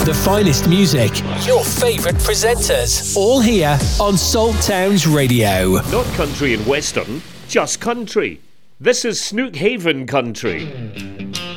The finest music, your favourite presenters, all here on Salt Towns Radio. Not country and western, just country. This is Snook Haven Country.